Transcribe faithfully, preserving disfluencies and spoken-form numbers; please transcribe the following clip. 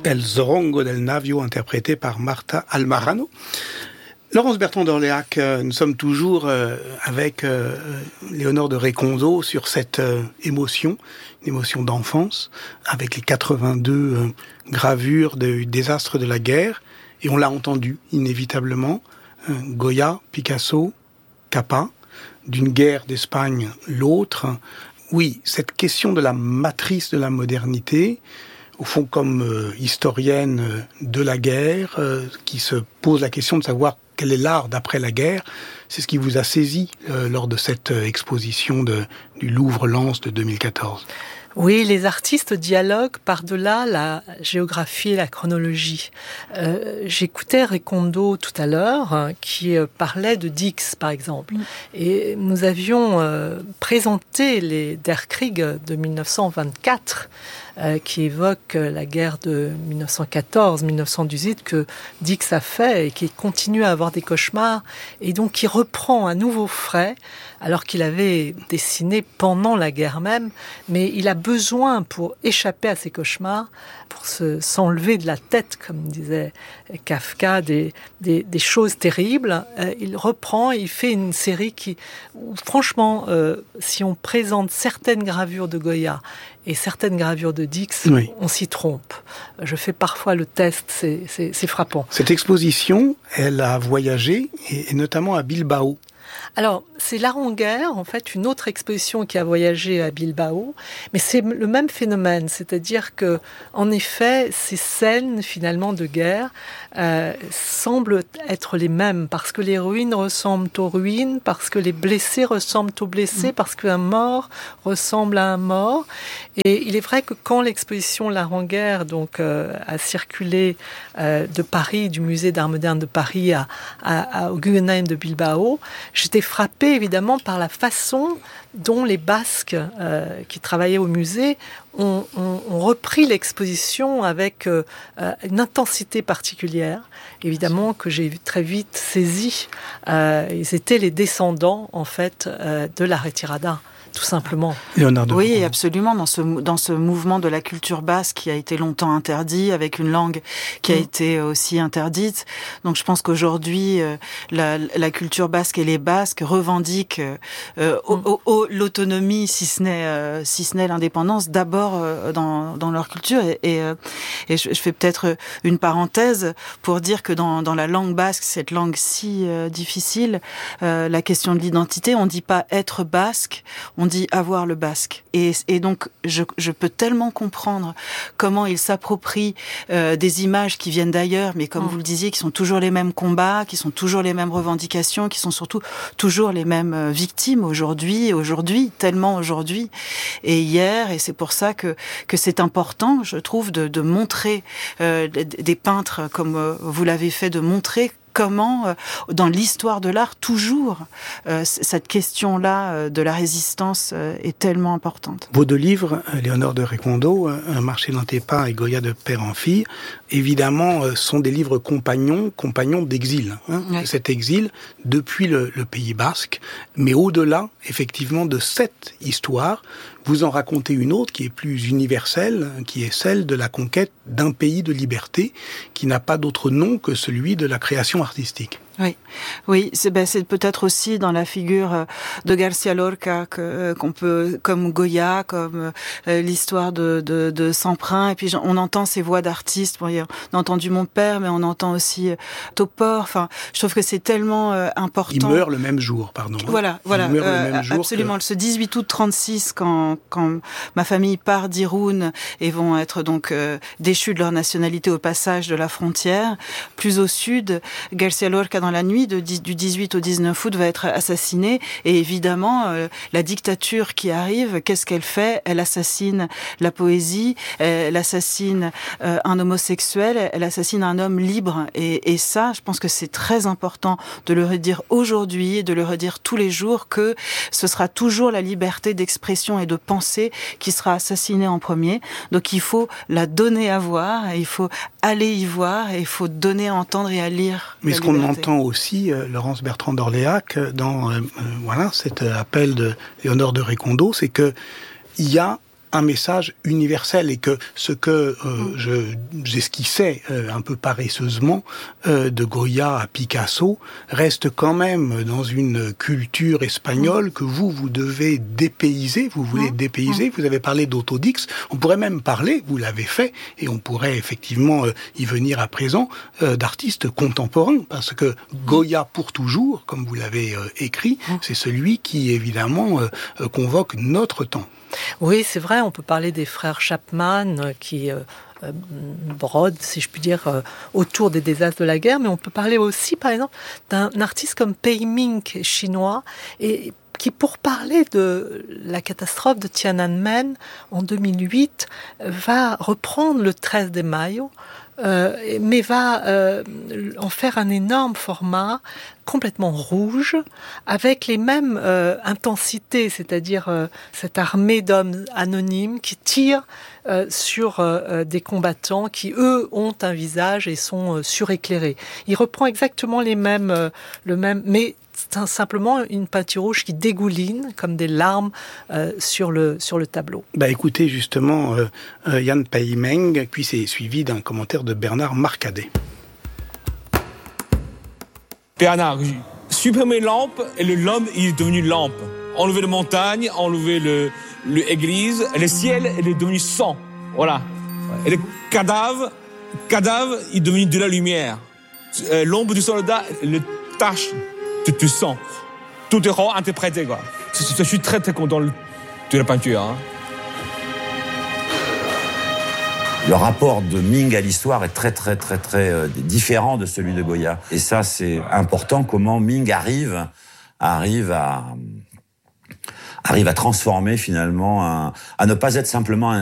El Zorongo del Navio, interprété par Marta Almarano. Laurence Bertrand d'Orléac, euh, nous sommes toujours euh, avec euh, Léonore de Récondo sur cette euh, émotion, une émotion d'enfance, avec les quatre-vingt-deux euh, gravures du désastre de la guerre. Et on l'a entendu, inévitablement, euh, Goya, Picasso, Capa, d'une guerre d'Espagne l'autre. Oui, cette question de la matrice de la modernité, au fond comme euh, historienne euh, de la guerre, euh, qui se pose la question de savoir quel est l'art d'après la guerre, c'est ce qui vous a saisi euh, lors de cette euh, exposition de, du Louvre-Lens de deux mille quatorze. Oui, les artistes dialoguent par-delà la géographie et la chronologie. Euh, j'écoutais Récondo tout à l'heure, hein, qui euh, parlait de Dix, par exemple. Mm. Et nous avions euh, présenté les Der Krieg de dix-neuf cent vingt-quatre, euh, qui évoque la guerre de dix-neuf cent quatorze dix-neuf cent dix-huit, que Dix a fait et qui continue à avoir des cauchemars, et donc qui reprend à nouveau frais, alors qu'il avait dessiné pendant la guerre même, mais il a besoin, pour échapper à ses cauchemars, pour se, s'enlever de la tête, comme disait Kafka, des, des, des choses terribles, euh, il reprend, il fait une série qui, où, franchement, euh, si on présente certaines gravures de Goya et certaines gravures de Dix, oui, on s'y trompe. Je fais parfois le test, c'est, c'est, c'est frappant. Cette exposition, elle a voyagé, et, et notamment à Bilbao. Alors, c'est l'Aranguer, en fait, une autre exposition qui a voyagé à Bilbao, mais c'est le même phénomène, c'est-à-dire que, en effet, ces scènes, finalement, de guerre euh, semblent être les mêmes, parce que les ruines ressemblent aux ruines, parce que les blessés ressemblent aux blessés, parce qu'un mort ressemble à un mort. Et il est vrai que quand l'exposition l'Aranguer, donc, euh, a circulé euh, de Paris, du musée d'art moderne de Paris à, à, à, au Guggenheim de Bilbao, j'étais frappée évidemment par la façon dont les Basques euh, qui travaillaient au musée ont, ont, ont repris l'exposition avec euh, une intensité particulière, évidemment que j'ai très vite saisi. Euh, ils étaient les descendants en fait euh, de la retirada. Tout simplement. Oui, absolument. Dans ce, dans ce mouvement de la culture basque qui a été longtemps interdit, avec une langue qui a mmh. été aussi interdite. Donc je pense qu'aujourd'hui, euh, la, la culture basque et les Basques revendiquent euh, mmh. au, au, l'autonomie, si ce n'est, euh, si ce n'est l'indépendance, d'abord euh, dans, dans leur culture. Et, et, euh, et je, je fais peut-être une parenthèse pour dire que dans, dans la langue basque, cette langue si euh, difficile, euh, la question de l'identité, on ne dit pas être basque, on dit avoir le basque. Et, et donc, je, je peux tellement comprendre comment ils s'approprient euh, des images qui viennent d'ailleurs, mais comme mmh. vous le disiez, qui sont toujours les mêmes combats, qui sont toujours les mêmes revendications, qui sont surtout toujours les mêmes victimes aujourd'hui, aujourd'hui, tellement aujourd'hui et hier. Et c'est pour ça que, que c'est important, je trouve, de, de montrer euh, des peintres comme euh, vous l'avez fait, de montrer comment, euh, dans l'histoire de l'art, toujours, euh, cette question-là euh, de la résistance euh, est tellement importante. Vos deux livres, Léonore de Récondo, Un marché dans tes pas et Goya de père en fille, évidemment, euh, sont des livres compagnons, compagnons d'exil. Hein, oui. Cet exil depuis le, le Pays basque, mais au-delà, effectivement, de cette histoire, vous en racontez une autre qui est plus universelle, qui est celle de la conquête d'un pays de liberté qui n'a pas d'autre nom que celui de la création artistique. Oui, oui, c'est, ben, c'est peut-être aussi dans la figure de García Lorca que, qu'on peut, comme Goya, comme euh, l'histoire de, de, de Semprin, et puis on entend ces voix d'artistes. Bon, on a entendu mon père, mais on entend aussi euh, Topor. Enfin, je trouve que c'est tellement euh, important. Il meurt le même jour, pardon. Voilà, hein. voilà, Il meurt euh, le même jour absolument. Que... Ce dix-huit août trente-six, quand quand ma famille part d'Irun et vont être donc euh, déchus de leur nationalité au passage de la frontière, plus au sud, García Lorca dans la nuit de, du dix-huit au dix-neuf août va être assassiné, et évidemment euh, la dictature qui arrive, qu'est-ce qu'elle fait? Elle assassine la poésie, elle assassine euh, un homosexuel, elle assassine un homme libre, et, et ça, je pense que c'est très important de le redire aujourd'hui et de le redire tous les jours, que ce sera toujours la liberté d'expression et de pensée qui sera assassinée en premier. Donc il faut la donner à voir, il faut aller y voir, et il faut donner à entendre et à lire. Mais ce qu'on entend aussi, euh, Laurence Bertrand d'Orléac, dans euh, euh, voilà cet appel de Léonore de Récondo, c'est que il y a un message universel et que ce que euh, je, j'esquissais euh, un peu paresseusement euh, de Goya à Picasso reste quand même dans une culture espagnole que vous, vous devez dépayser, vous voulez dépayser, vous avez parlé d'Autodix, on pourrait même parler, vous l'avez fait, et on pourrait effectivement euh, y venir à présent, euh, d'artistes contemporains, parce que Goya pour toujours, comme vous l'avez euh, écrit, c'est celui qui évidemment euh, euh, convoque notre temps. Oui, c'est vrai, on peut parler des frères Chapman euh, qui euh, euh, brodent, si je puis dire, euh, autour des désastres de la guerre, mais on peut parler aussi, par exemple, d'un artiste comme Pei Ming, chinois, et qui, pour parler de la catastrophe de Tiananmen en deux mille huit, va reprendre le treize de Mayo, Euh, mais va euh, en faire un énorme format complètement rouge, avec les mêmes euh, intensités, c'est-à-dire euh, cette armée d'hommes anonymes qui tirent euh, sur euh, des combattants qui, eux, ont un visage et sont euh, suréclairés. Il reprend exactement les mêmes, euh, le même, mais c'est simplement une peinture rouge qui dégouline comme des larmes euh, sur le sur le tableau. Bah écoutez justement euh, euh, Yan Pei Meng, puis c'est suivi d'un commentaire de Bernard Marcadet. Bernard, supprimer lampe et le l'homme il est devenu lampe. Enlever les montagnes, enlever le l'église, le ciel il est devenu sang. Voilà. Et le cadavre, cadavre il est devenu de la lumière. Euh, l'ombre du soldat, le tache de sang. Tout est réinterprété, quoi. Je, je suis très, très content de la peinture. Hein. Le rapport de Ming à l'histoire est très, très, très, très euh, différent de celui de Goya. Et ça, c'est important, comment Ming arrive, arrive à, arrive à transformer, finalement, un, à ne pas être simplement un